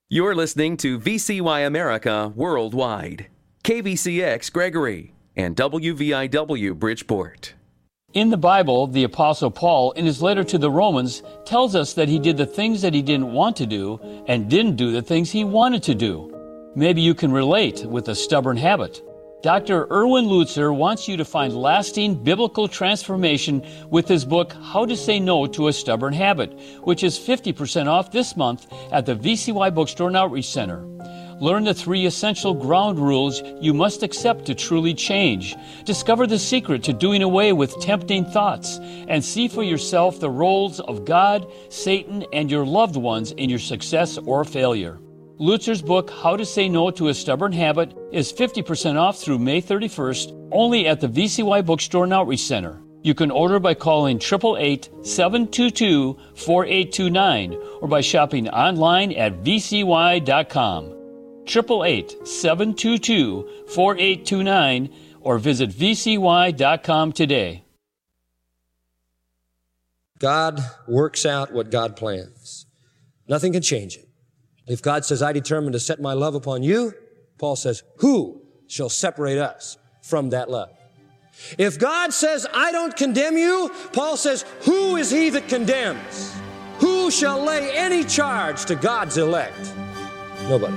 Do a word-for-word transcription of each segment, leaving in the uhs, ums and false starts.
You're listening to V C Y America Worldwide, K V C X Gregory, and W V I W Bridgeport. In the Bible, the Apostle Paul, in his letter to the Romans, tells us that he did the things that he didn't want to do and didn't do the things he wanted to do. Maybe you can relate with a stubborn habit. Doctor Erwin Lutzer wants you to find lasting biblical transformation with his book, How to Say No to a Stubborn Habit, which is fifty percent off this month at the V C Y Bookstore and Outreach Center. Learn the three essential ground rules you must accept to truly change. Discover the secret to doing away with tempting thoughts, and see for yourself the roles of God, Satan, and your loved ones in your success or failure. Lutzer's book, How to Say No to a Stubborn Habit, is fifty percent off through May thirty-first, only at the V C Y Bookstore and Outreach Center. You can order by calling eight eight eight, seven two two, four eight two nine or by shopping online at v c y dot com. eight eight eight, seven two two, four eight two nine or visit v c y dot com today. God works out what God plans. Nothing can change it. If God says, I determine to set my love upon you, Paul says, who shall separate us from that love? If God says, I don't condemn you, Paul says, who is he that condemns? Who shall lay any charge to God's elect? Nobody.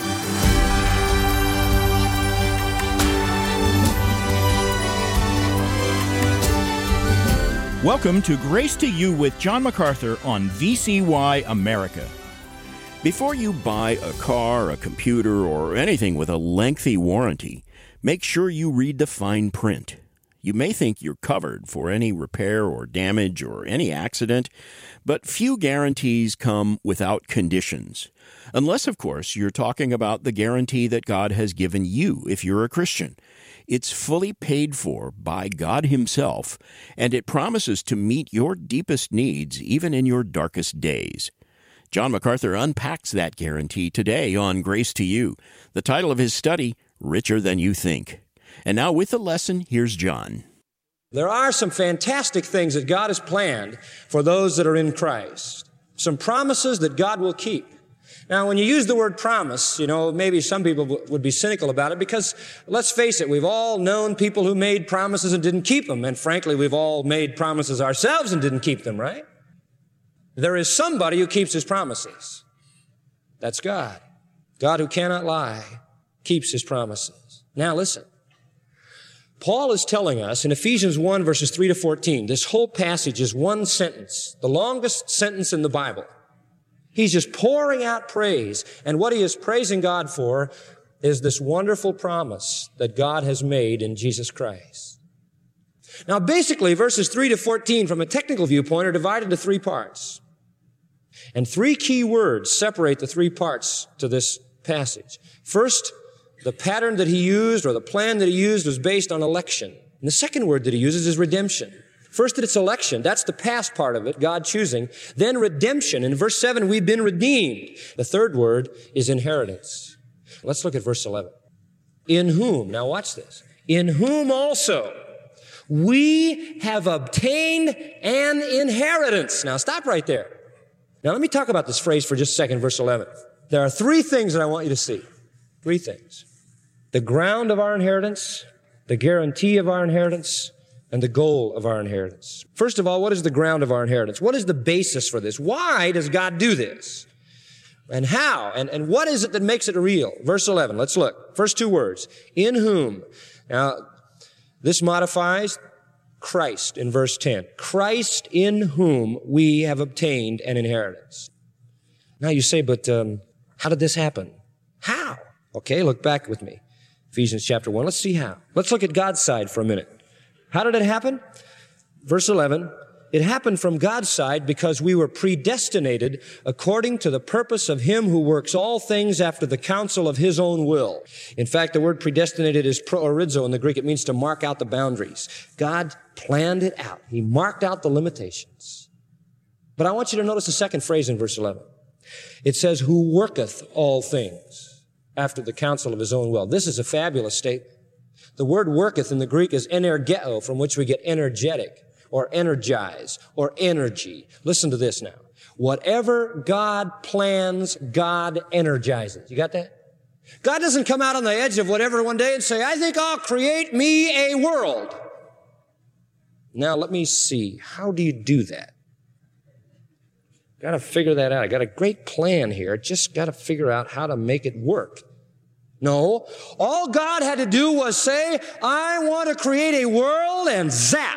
Welcome to Grace to You with John MacArthur on V C Y America. Before you buy a car, a computer, or anything with a lengthy warranty, make sure you read the fine print. You may think you're covered for any repair or damage or any accident, but few guarantees come without conditions. Unless, of course, you're talking about the guarantee that God has given you if you're a Christian. It's fully paid for by God Himself, and it promises to meet your deepest needs even in your darkest days. John MacArthur unpacks that guarantee today on Grace to You. The title of his study, Richer Than You Think. And now with the lesson, here's John. There are some fantastic things that God has planned for those that are in Christ. Some promises that God will keep. Now, when you use the word promise, you know, maybe some people w- would be cynical about it because, let's face it, we've all known people who made promises and didn't keep them. And frankly, we've all made promises ourselves and didn't keep them, right? There is somebody who keeps His promises. That's God. God who cannot lie keeps His promises. Now listen. Paul is telling us in Ephesians one verses three to fourteen, this whole passage is one sentence, the longest sentence in the Bible. He's just pouring out praise, and what he is praising God for is this wonderful promise that God has made in Jesus Christ. Now basically, verses three to fourteen from a technical viewpoint are divided into three parts. And three key words separate the three parts to this passage. First, the pattern that he used or the plan that he used was based on election. And the second word that he uses is redemption. First, that it's election. That's the past part of it, God choosing. Then redemption. In verse seven, we've been redeemed. The third word is inheritance. Let's look at verse eleven. In whom, now watch this, in whom also we have obtained an inheritance. Now stop right there. Now let me talk about this phrase for just a second, verse eleven. There are three things that I want you to see. Three things. The ground of our inheritance, the guarantee of our inheritance, and the goal of our inheritance. First of all, what is the ground of our inheritance? What is the basis for this? Why does God do this? And how? And, and what is it that makes it real? Verse eleven, let's look. First two words. In whom. Now, this modifies Christ in verse ten. Christ in whom we have obtained an inheritance. Now you say, but um, how did this happen? How? Okay, look back with me. Ephesians chapter one. Let's see how. Let's look at God's side for a minute. How did it happen? Verse eleven. It happened from God's side because we were predestinated according to the purpose of Him who works all things after the counsel of His own will. In fact, the word predestinated is proorizo in the Greek. It means to mark out the boundaries. God planned it out. He marked out the limitations. But I want you to notice the second phrase in verse eleven. It says, who worketh all things after the counsel of His own will. This is a fabulous statement. The word worketh in the Greek is energeo, from which we get energetic, or energize, or energy. Listen to this now. Whatever God plans, God energizes. You got that? God doesn't come out on the edge of whatever one day and say, I think I'll create me a world. Now let me see. How do you do that? Got to figure that out. I got a great plan here. Just got to figure out how to make it work. No. All God had to do was say, I want to create a world, and zap.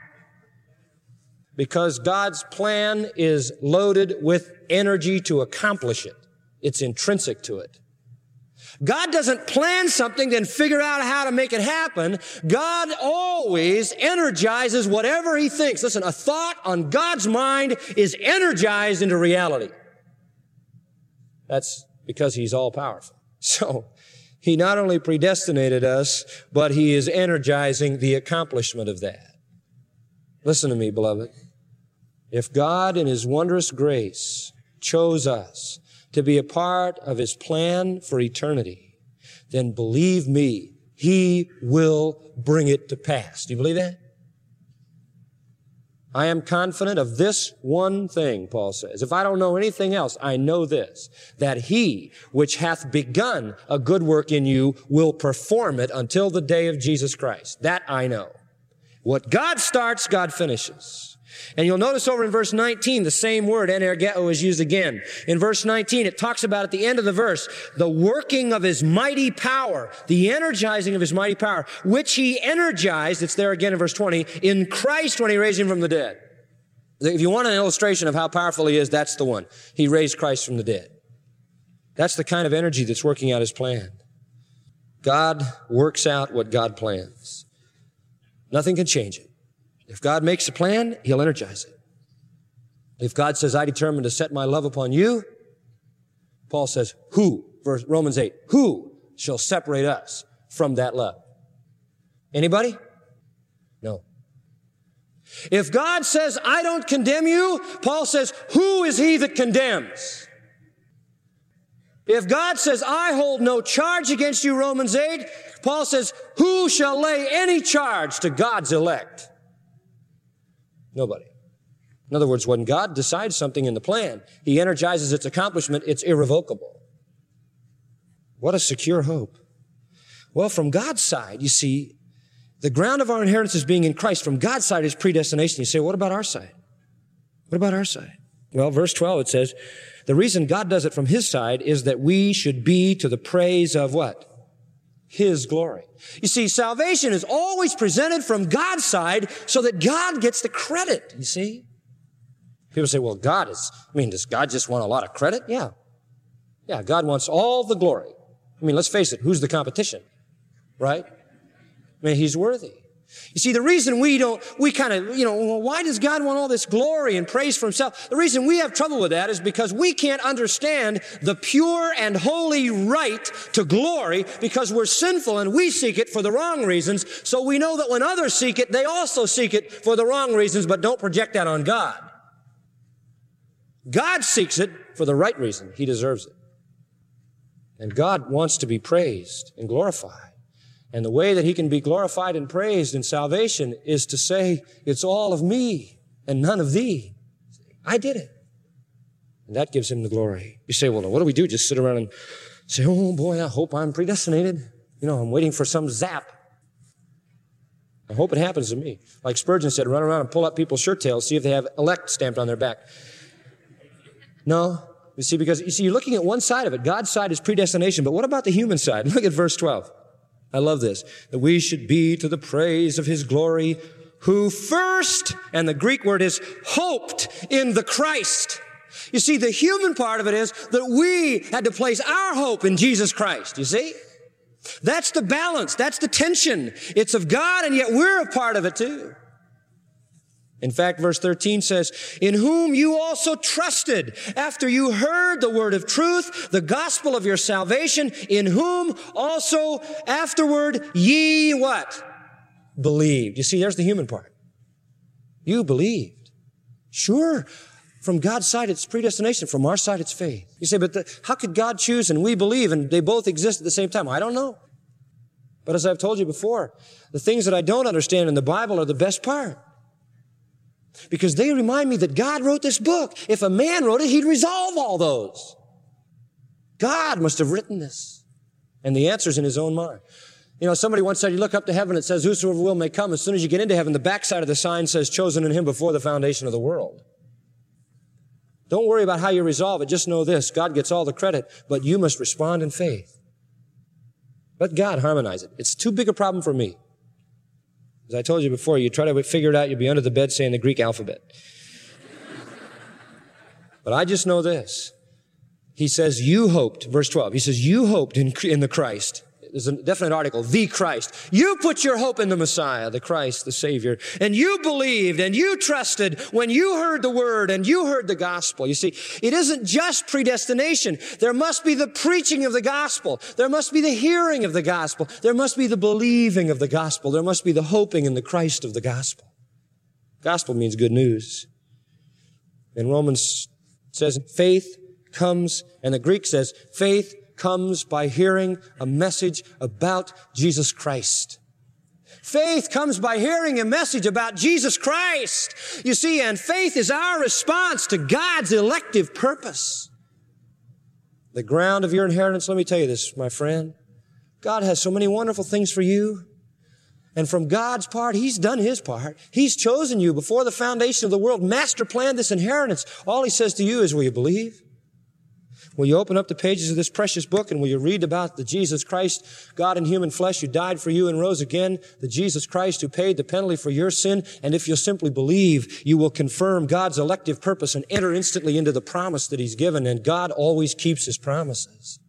Because God's plan is loaded with energy to accomplish it. It's intrinsic to it. God doesn't plan something, then figure out how to make it happen. God always energizes whatever He thinks. Listen, a thought on God's mind is energized into reality. That's because He's all-powerful. So, He not only predestinated us, but He is energizing the accomplishment of that. Listen to me, beloved. If God in His wondrous grace chose us to be a part of His plan for eternity, then believe me, He will bring it to pass. Do you believe that? I am confident of this one thing, Paul says. If I don't know anything else, I know this, that He which hath begun a good work in you will perform it until the day of Jesus Christ. That I know. What God starts, God finishes. And you'll notice over in verse nineteen, the same word, energeo, is used again. In verse nineteen, it talks about at the end of the verse, the working of His mighty power, the energizing of His mighty power, which He energized, it's there again in verse twenty, in Christ when He raised Him from the dead. If you want an illustration of how powerful He is, that's the one. He raised Christ from the dead. That's the kind of energy that's working out His plan. God works out what God plans. Nothing can change it. If God makes a plan, He'll energize it. If God says, I determine to set my love upon you, Paul says, who, verse Romans eight, who shall separate us from that love? Anybody? No. If God says, I don't condemn you, Paul says, who is he that condemns? If God says, I hold no charge against you, Romans eight, Paul says, who shall lay any charge to God's elect? Nobody. In other words, when God decides something in the plan, He energizes its accomplishment. It's irrevocable. What a secure hope. Well, from God's side, you see, the ground of our inheritance is being in Christ. From God's side is predestination. You say, what about our side? What about our side? Well, verse twelve, it says, the reason God does it from His side is that we should be to the praise of what? His glory. You see, salvation is always presented from God's side so that God gets the credit, you see. People say, well, God is, I mean, does God just want a lot of credit? Yeah. Yeah, God wants all the glory. I mean, let's face it, who's the competition? Right? I mean, He's worthy. You see, the reason we don't, we kind of, you know, well, why does God want all this glory and praise for Himself? The reason we have trouble with that is because we can't understand the pure and holy right to glory because we're sinful and we seek it for the wrong reasons. So we know that when others seek it, they also seek it for the wrong reasons, but don't project that on God. God seeks it for the right reason. He deserves it. And God wants to be praised and glorified. And the way that He can be glorified and praised in salvation is to say, it's all of me and none of thee. I did it. And that gives Him the glory. You say, well, what do we do? Just sit around and say, oh boy, I hope I'm predestinated. You know, I'm waiting for some zap. I hope it happens to me. Like Spurgeon said, run around and pull up people's shirt tails, see if they have elect stamped on their back. No. You see, because you see, you're looking at one side of it. God's side is predestination. But what about the human side? Look at verse twelve. I love this. That we should be to the praise of His glory, who first, and the Greek word is hoped in the Christ. You see, the human part of it is that we had to place our hope in Jesus Christ. You see? That's the balance. That's the tension. It's of God, and yet we're a part of it too. In fact, verse thirteen says, in whom you also trusted after you heard the word of truth, the gospel of your salvation, in whom also afterward ye what? Believed. You see, there's the human part. You believed. Sure, from God's side it's predestination. From our side it's faith. You say, but the, how could God choose and we believe and they both exist at the same time? I don't know. But as I've told you before, the things that I don't understand in the Bible are the best part. because they remind me that God wrote this book. If a man wrote it, he'd resolve all those. God must have written this. And the answer's in his own mind. You know, somebody once said, you look up to heaven, it says, whosoever will may come. As soon as you get into heaven, the backside of the sign says, chosen in him before the foundation of the world. Don't worry about how you resolve it. Just know this. God gets all the credit, but you must respond in faith. Let God harmonize it. It's too big a problem for me. As I told you before, you try to figure it out, you'll be under the bed saying the Greek alphabet. But I just know this. He says, you hoped, verse twelve, he says, you hoped in, in the Christ. There's a definite article, the Christ. You put your hope in the Messiah, the Christ, the Savior, and you believed and you trusted when you heard the word and you heard the gospel. You see, it isn't just predestination. There must be the preaching of the gospel. There must be the hearing of the gospel. There must be the believing of the gospel. There must be the hoping in the Christ of the gospel. Gospel means good news. And Romans says faith comes, and the Greek says faith comes by hearing a message about Jesus Christ. Faith comes by hearing a message about Jesus Christ. You see, and faith is our response to God's elective purpose. The ground of your inheritance, let me tell you this, my friend. God has so many wonderful things for you. And from God's part, He's done His part. He's chosen you before the foundation of the world, master planned this inheritance. All He says to you is, will you believe? Will you open up the pages of this precious book and will you read about the Jesus Christ, God in human flesh, who died for you and rose again, the Jesus Christ who paid the penalty for your sin? And if you'll simply believe, you will confirm God's elective purpose and enter instantly into the promise that He's given. And God always keeps His promises.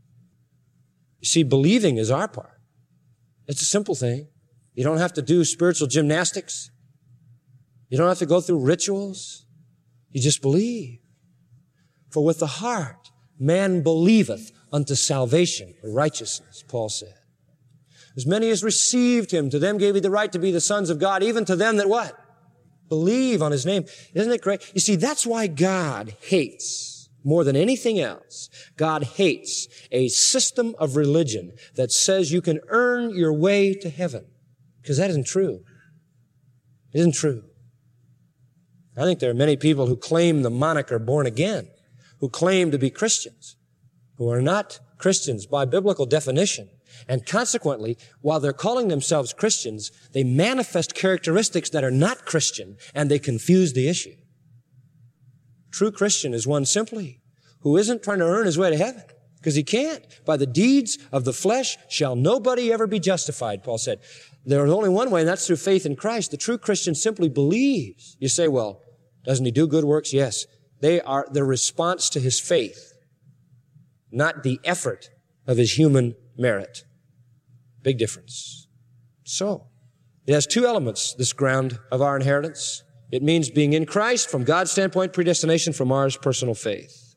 You see, believing is our part. It's a simple thing. You don't have to do spiritual gymnastics. You don't have to go through rituals. You just believe. For with the heart, man believeth unto salvation, or righteousness, Paul said. As many as received Him, to them gave He the right to be the sons of God, even to them that what? Believe on His name. Isn't it great? You see, that's why God hates, more than anything else, God hates a system of religion that says you can earn your way to heaven. Because that isn't true. It isn't true. I think there are many people who claim the moniker born again, who claim to be Christians, who are not Christians by biblical definition. And consequently, while they're calling themselves Christians, they manifest characteristics that are not Christian, and they confuse the issue. True Christian is one simply who isn't trying to earn his way to heaven, because he can't. By the deeds of the flesh shall nobody ever be justified, Paul said. There is only one way, and that's through faith in Christ. The true Christian simply believes. You say, well, doesn't he do good works? Yes. They are the response to his faith, not the effort of his human merit. Big difference. So, it has two elements, this ground of our inheritance. It means being in Christ from God's standpoint, predestination from ours, personal faith.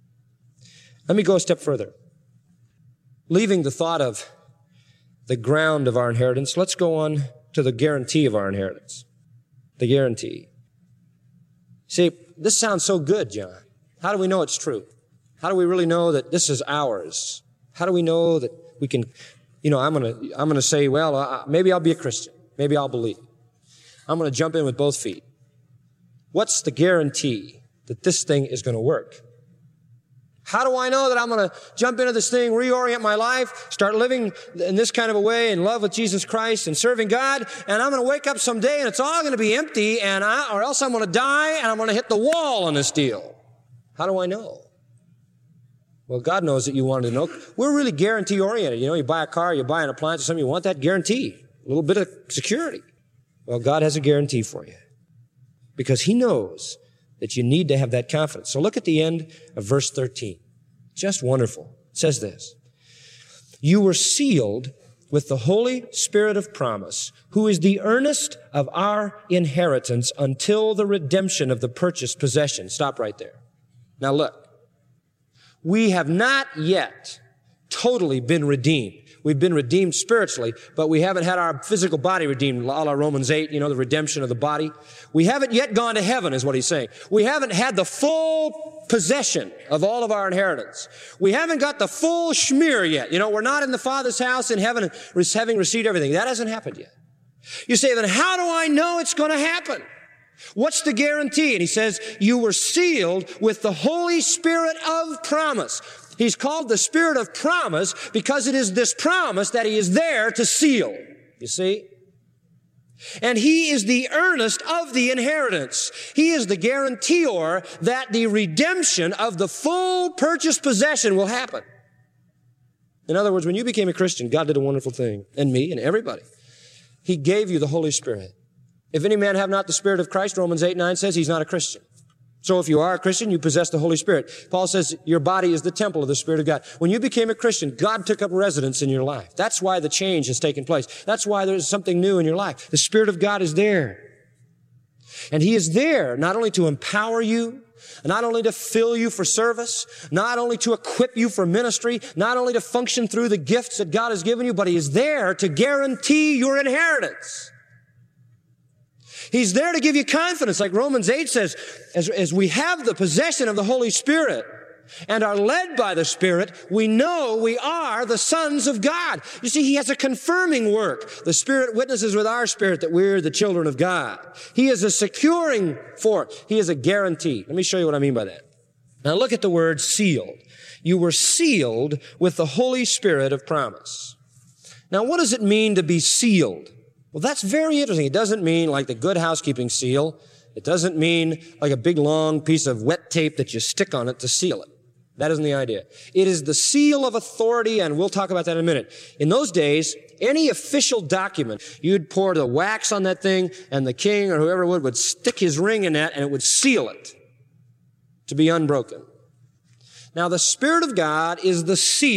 Let me go a step further. Leaving the thought of the ground of our inheritance, let's go on to the guarantee of our inheritance. The guarantee. See, this sounds so good, John. How do we know it's true? How do we really know that this is ours? How do we know that we can, you know, I'm going to, I'm going to say, well, uh, maybe I'll be a Christian. Maybe I'll believe. I'm going to jump in with both feet. What's the guarantee that this thing is going to work? How do I know that I'm going to jump into this thing, reorient my life, start living in this kind of a way in love with Jesus Christ and serving God, and I'm going to wake up someday and it's all going to be empty, and I, or else I'm going to die and I'm going to hit the wall on this deal? How do I know? Well, God knows that you wanted to know. We're really guarantee oriented. You know, you buy a car, you buy an appliance or something, you want that guarantee, a little bit of security. Well, God has a guarantee for you because He knows that you need to have that confidence. So look at the end of verse thirteen. Just wonderful. It says this. You were sealed with the Holy Spirit of promise, who is the earnest of our inheritance until the redemption of the purchased possession. Stop right there. Now look. We have not yet totally been redeemed. We've been redeemed spiritually, but we haven't had our physical body redeemed, a la Romans eight, you know, the redemption of the body. We haven't yet gone to heaven, is what he's saying. We haven't had the full possession of all of our inheritance. We haven't got the full schmear yet. You know, we're not in the Father's house in heaven having received everything. That hasn't happened yet. You say, then how do I know it's going to happen? What's the guarantee? And he says, you were sealed with the Holy Spirit of promise. He's called the Spirit of promise because it is this promise that he is there to seal. You see? And he is the earnest of the inheritance. He is the guarantor that the redemption of the full purchased possession will happen. In other words, when you became a Christian, God did a wonderful thing. And me and everybody. He gave you the Holy Spirit. If any man have not the Spirit of Christ, Romans eight nine says he's not a Christian. So if you are a Christian, you possess the Holy Spirit. Paul says your body is the temple of the Spirit of God. When you became a Christian, God took up residence in your life. That's why the change has taken place. That's why there's something new in your life. The Spirit of God is there. And he is there not only to empower you, not only to fill you for service, not only to equip you for ministry, not only to function through the gifts that God has given you, but he is there to guarantee your inheritance. He's there to give you confidence, like Romans eight says, as, as we have the possession of the Holy Spirit and are led by the Spirit, we know we are the sons of God. You see, he has a confirming work. The Spirit witnesses with our spirit that we're the children of God. He is a securing force. He is a guarantee. Let me show you what I mean by that. Now look at the word sealed. You were sealed with the Holy Spirit of promise. Now what does it mean to be sealed? Well, that's very interesting. It doesn't mean like the Good Housekeeping seal. It doesn't mean like a big long piece of wet tape that you stick on it to seal it. That isn't the idea. It is the seal of authority, and we'll talk about that in a minute. In those days, any official document, you'd pour the wax on that thing, and the king or whoever would would stick his ring in that, and it would seal it to be unbroken. Now, the Spirit of God is the seal